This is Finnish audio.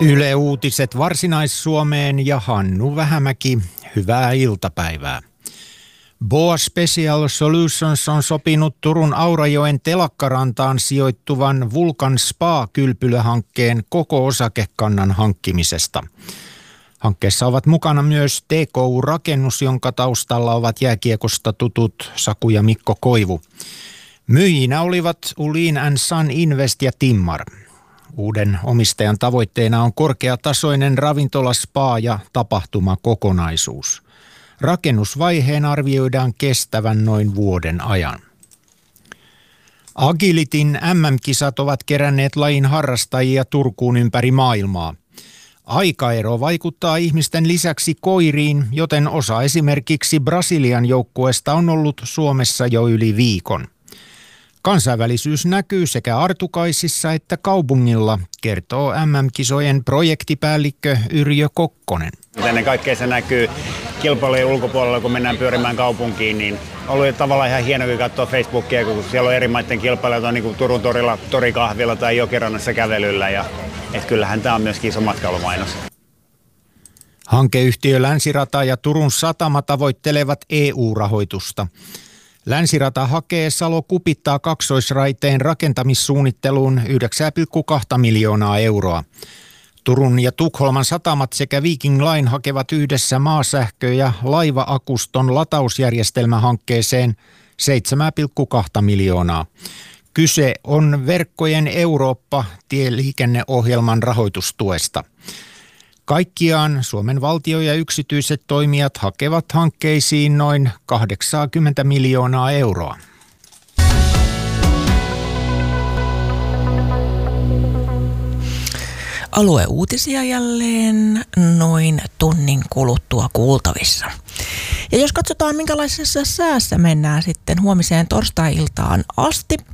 Yle Uutiset Varsinais-Suomeen ja Hannu Vähämäki. Hyvää iltapäivää. Boa Special Solutions on sopinut Turun Aurajoen telakkarantaan sijoittuvan Vulcan Spa-kylpylöhankkeen koko osakekannan hankkimisesta. Hankkeessa ovat mukana myös TKU-rakennus, jonka taustalla ovat jääkiekosta tutut Saku ja Mikko Koivu. Myyjinä olivat Ulin & Sun Invest ja Timmar. Uuden omistajan tavoitteena on korkeatasoinen ravintola, spa ja tapahtumakokonaisuus. Rakennusvaiheen arvioidaan kestävän noin vuoden ajan. Agilityn MM-kisat ovat keränneet lajin harrastajia Turkuun ympäri maailmaa. Aikaero vaikuttaa ihmisten lisäksi koiriin, joten osa esimerkiksi Brasilian joukkueesta on ollut Suomessa jo yli viikon. Kansainvälisyys näkyy sekä Artukaisissa että kaupungilla, kertoo MM-kisojen projektipäällikkö Yrjö Kokkonen. Ennen kaikkea se näkyy kilpailujen ulkopuolella, kun mennään pyörimään kaupunkiin, niin on ollut tavallaan ihan hienoa katsoa Facebookia, kun siellä on eri maiden kilpailijoita, niin kuin Turun torilla, torikahvilla tai Jokirannassa kävelyllä. Ja, kyllähän tämä on myöskin iso matkailumainos. Hankeyhtiö Länsirata ja Turun Satama tavoittelevat EU-rahoitusta. Länsirata hakee Salo-Kupittaa kaksoisraiteen rakentamissuunnitteluun 9,2 miljoonaa euroa. Turun ja Tukholman satamat sekä Viking Line hakevat yhdessä maasähkö- ja laiva-akuston latausjärjestelmähankkeeseen 7,2 miljoonaa. Kyse on Verkkojen Eurooppa-tieliikenneohjelman rahoitustuesta. Kaikkiaan Suomen valtio ja yksityiset toimijat hakevat hankkeisiin noin 80 miljoonaa euroa. Alueuutisia jälleen noin tunnin kuluttua kuultavissa. Ja jos katsotaan minkälaisessa säässä mennään sitten huomiseen torstai-iltaan asti,